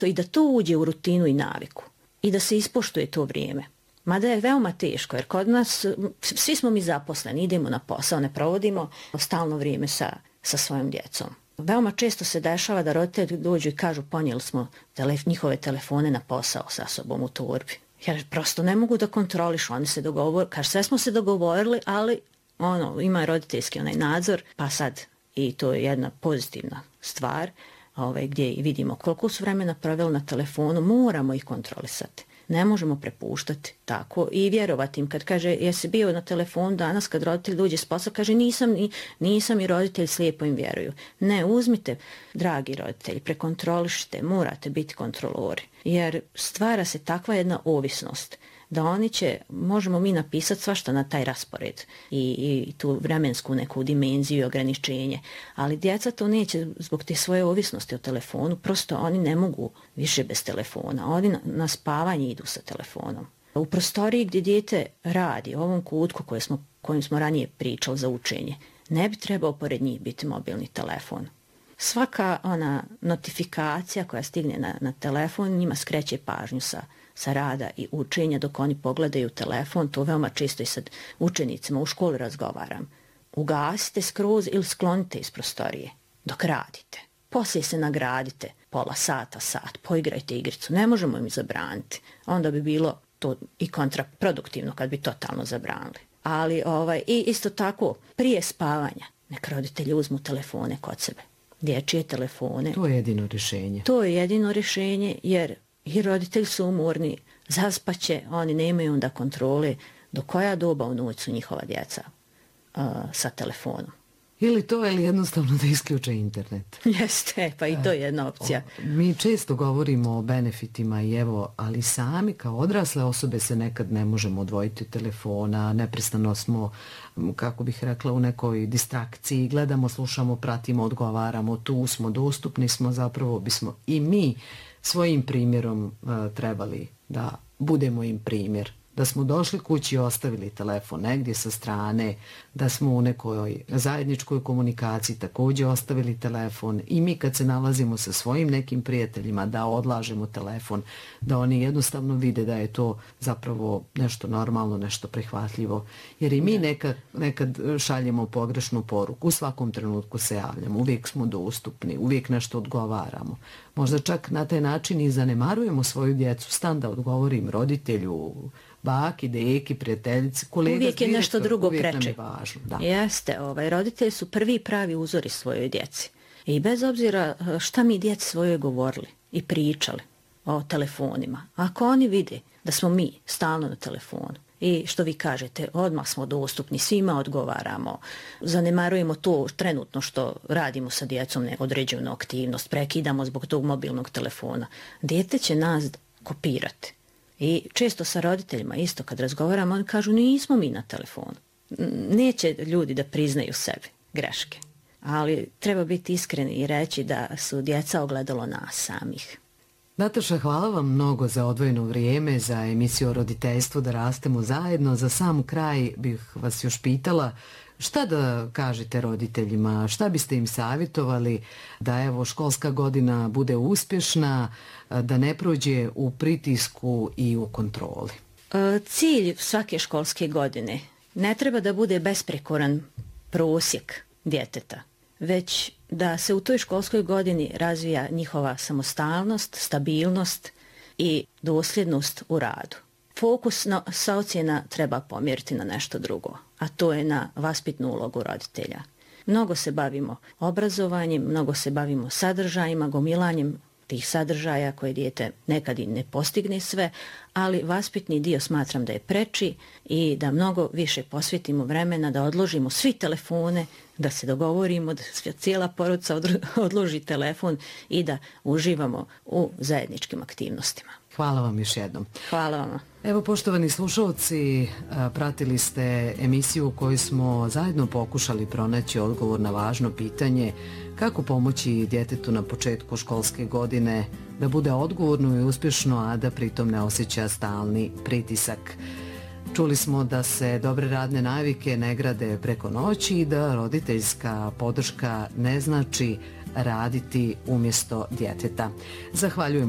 i da to uđe u rutinu i naviku i da se ispoštuje to vrijeme. Mada je veoma teško, jer kod nas svi smo mi zaposleni, idemo na posao, ne provodimo stalno vrijeme sa svojom djecom. Veoma često se dešava da roditelji dođu i kažu ponijeli smo njihove telefone na posao sa sobom u torbi. Jer prosto ne mogu da kontrolišu, oni se dogovore, kaže sve smo se dogovorili, ali ima roditeljski nadzor, pa sad i to je jedna pozitivna stvar gdje vidimo koliko su vremena proveli na telefonu, moramo ih kontrolisati. Ne možemo prepuštati tako i vjerovati im kad kaže jesi bio na telefonu danas kad roditelj dođe s posla, kaže nisam i roditelj slijepo im vjeruju. Ne, uzmite, dragi roditelji, prekontrolišite, morate biti kontrolori. Jer stvara se takva jedna ovisnost da oni možemo mi napisati svašta na taj raspored i tu vremensku neku dimenziju i ograničenje, ali djeca to neće zbog te svoje ovisnosti o telefonu, prosto oni ne mogu više bez telefona, oni na spavanje idu sa telefonom. U prostoriji gdje dijete radi, u ovom kutku kojim smo ranije pričali za učenje, ne bi trebao pored njih biti mobilni telefon. Svaka ona notifikacija koja stigne na telefon njima skreće pažnju sa rada i učenja dok oni pogledaju telefon, to veoma često i sad učenicima u školi razgovaram. Ugasite skroz ili sklonite iz prostorije dok radite. Poslije se nagradite pola sata, sat, poigrajte igricu, ne možemo im zabraniti. Onda bi bilo to i kontraproduktivno kad bi totalno zabranili. Ali i isto tako prije spavanja nek roditelji uzmu telefone kod sebe. Dječje telefone. To je jedino rješenje. To je jedino rješenje jer i roditelji su umorni, zaspaće, oni nemaju onda kontrole do koja doba u noć su njihova djeca sa telefonom. Ili to, ili jednostavno da isključe internet. Jeste, pa i to je jedna opcija. Mi često govorimo o benefitima i ali sami kao odrasle osobe se nekad ne možemo odvojiti od telefona, neprestano smo, kako bih rekla, u nekoj distrakciji, gledamo, slušamo, pratimo, odgovaramo, tu smo, dostupni smo, zapravo bismo i mi svojim primjerom trebali da budemo im primjer. Da smo došli kući i ostavili telefon negdje sa strane, da smo u nekoj zajedničkoj komunikaciji također ostavili telefon i mi kad se nalazimo sa svojim nekim prijateljima da odlažemo telefon, da oni jednostavno vide da je to zapravo nešto normalno, nešto prihvatljivo. Jer i mi nekad šaljemo pogrešnu poruku, u svakom trenutku se javljamo, uvijek smo dostupni, uvijek nešto odgovaramo. Možda čak na taj način i zanemarujemo svoju djecu, stan da odgovorim roditelju, baki, deki, prijateljici, kolega. Uvijek je nešto drugo preče. Jeste, roditelji su prvi pravi uzori svojoj djeci. I bez obzira šta mi djeci svojoj govorili i pričali o telefonima, ako oni vide da smo mi stalno na telefonu i što vi kažete, odmah smo dostupni, svima odgovaramo, zanemarujemo to trenutno što radimo sa djecom, određenu aktivnost, prekidamo zbog tog mobilnog telefona, dijete će nas kopirati. I često sa roditeljima isto kad razgovaramo, oni kažu nismo mi na telefonu. Neće ljudi da priznaju sebi greške, ali treba biti iskreni i reći da su djeca ogledalo nas samih. Nataša, hvala vam mnogo za odvojeno vrijeme, za emisiju o roditeljstvu Da rastemo zajedno. Za sam kraj bih vas još pitala šta da kažete roditeljima, šta biste im savjetovali da školska godina bude uspješna, da ne prođe u pritisku i u kontroli? Cilj svake školske godine ne treba da bude besprekoran prosjek djeteta, već da se u toj školskoj godini razvija njihova samostalnost, stabilnost i dosljednost u radu. Fokus sa ocjena treba pomjeriti na nešto drugo, a to je na vaspitnu ulogu roditelja. Mnogo se bavimo obrazovanjem, mnogo se bavimo sadržajima, gomilanjem tih sadržaja koje dijete nekad i ne postigne sve, ali vaspitni dio smatram da je preči i da mnogo više posvetimo vremena, da odložimo svi telefone, da se dogovorimo, da cijela porodica odloži telefon i da uživamo u zajedničkim aktivnostima. Hvala vam još jednom. Hvala vam. Evo, poštovani slušalci, pratili ste emisiju u kojoj smo zajedno pokušali pronaći odgovor na važno pitanje kako pomoći djetetu na početku školske godine da bude odgovorno i uspješno, a da pritom ne osjeća stalni pritisak. Čuli smo da se dobre radne navike ne grade preko noći i da roditeljska podrška ne znači raditi umjesto djeteta. Zahvaljujem